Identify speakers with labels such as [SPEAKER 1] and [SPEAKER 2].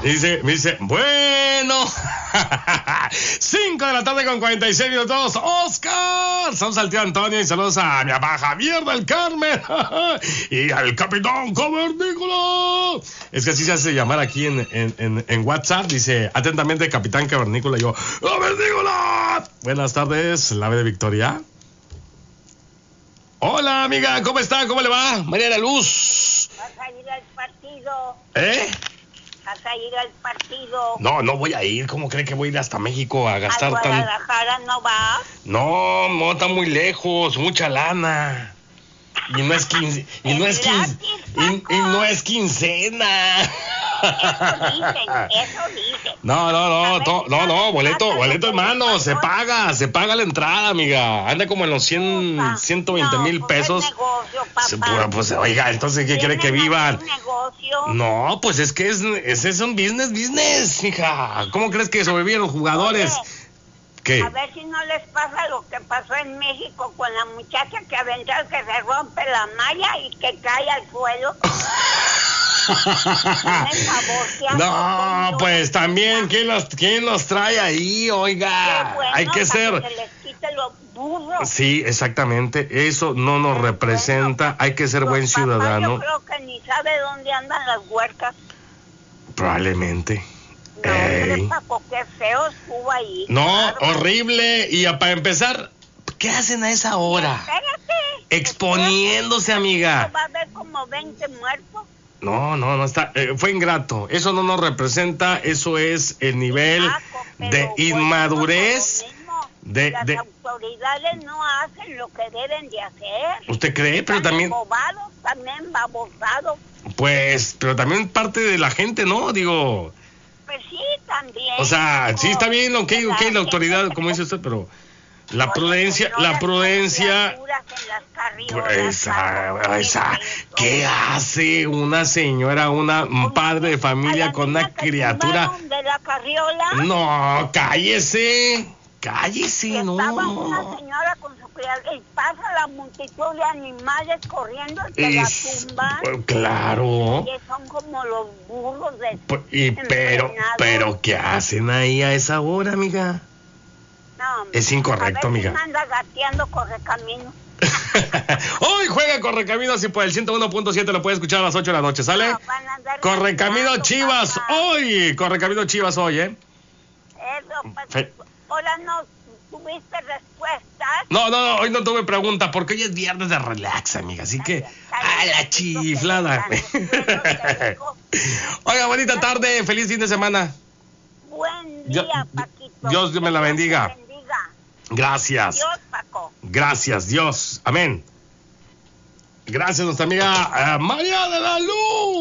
[SPEAKER 1] Me dice, bueno, 5 de la tarde con 46 minutos. Oscar, saludos al tío Antonio y saludos a mi papá Javier del Carmen y al capitán Cavernícola. Es que así se hace llamar aquí en WhatsApp. Dice, atentamente, capitán Cavernícola. Y yo, ¡Cavernícola! Buenas tardes, la ave de Victoria. Hola, amiga, ¿cómo está? ¿Cómo le va? María de la Luz.
[SPEAKER 2] ¿Vas a ir al partido? ¿Vas a ir al partido?
[SPEAKER 1] No voy a ir. ¿Cómo cree que voy a ir hasta México a gastar
[SPEAKER 2] ¿A Guadalajara no vas?
[SPEAKER 1] No, está muy lejos, mucha lana. Y no es quincena.
[SPEAKER 2] Eso dicen.
[SPEAKER 1] No, boleto en mano, se paga la entrada, amiga. Anda como en los 120 mil pesos.
[SPEAKER 2] Es negocio, papá.
[SPEAKER 1] Pues, oiga, entonces, ¿qué quiere que vivan?
[SPEAKER 2] Negocio.
[SPEAKER 1] No, pues es que ese es un business, hija. ¿Cómo crees que sobreviven los jugadores?
[SPEAKER 2] Oye,
[SPEAKER 1] ¿qué?
[SPEAKER 2] A ver si no les pasa lo que pasó en México con la muchacha que aventó, que se rompe la malla y que cae al suelo.
[SPEAKER 1] No, pues también, ¿quién los trae ahí? Oiga,
[SPEAKER 2] bueno,
[SPEAKER 1] hay que ser.
[SPEAKER 2] Que les quite los burros.
[SPEAKER 1] Sí, exactamente, eso no nos representa,
[SPEAKER 2] bueno,
[SPEAKER 1] hay que ser buen ciudadano.
[SPEAKER 2] Yo creo que ni sabe dónde andan las huercas.
[SPEAKER 1] Probablemente.
[SPEAKER 2] No, Paco, qué feo estuvo ahí.
[SPEAKER 1] No,
[SPEAKER 2] claro.
[SPEAKER 1] Horrible. Y para empezar, ¿qué hacen a esa hora?
[SPEAKER 2] Espérate.
[SPEAKER 1] Exponiéndose, amiga.
[SPEAKER 2] Va a haber como 20 muertos.
[SPEAKER 1] No está. Fue ingrato. Eso no nos representa. Eso es el nivel de inmadurez.
[SPEAKER 2] Las autoridades no hacen lo que deben de hacer.
[SPEAKER 1] ¿Usted cree? Pero también.
[SPEAKER 2] También babosados.
[SPEAKER 1] Pues, pero también parte de la gente, ¿no? Digo.
[SPEAKER 2] Pues sí, también.
[SPEAKER 1] O sea, sí está bien, ok, la autoridad, como dice usted, pero la prudencia. Pues, ¿qué hace una señora, un padre de familia con una criatura?
[SPEAKER 2] ¿De la carriola?
[SPEAKER 1] No, cállese, no.
[SPEAKER 2] Estaba una señora con su criatura y pasa la multitud de animales corriendo y que la tumban.
[SPEAKER 1] Claro.
[SPEAKER 2] Y son como los burros de...
[SPEAKER 1] Pero ¿qué hacen ahí a esa hora, amiga?
[SPEAKER 2] No,
[SPEAKER 1] es incorrecto, amiga.
[SPEAKER 2] Si anda gateando Correcaminos.
[SPEAKER 1] Hoy juega Correcaminos y por el 101.7 lo puede escuchar a las 8 de la noche, ¿sale?
[SPEAKER 2] No,
[SPEAKER 1] Correcaminos Chivas, papá. Correcaminos Chivas hoy,
[SPEAKER 2] Eso, pues, ahora no tuviste respuestas.
[SPEAKER 1] No, hoy no tuve preguntas porque hoy es viernes de relax, amiga, así que a la chiflada. Oiga, bonita tarde, feliz fin de semana.
[SPEAKER 2] Buen día, Paquito.
[SPEAKER 1] Dios me la bendiga. Gracias.
[SPEAKER 2] Dios, Paco.
[SPEAKER 1] Gracias, Dios. Amén. Gracias, nuestra amiga María de la Luz.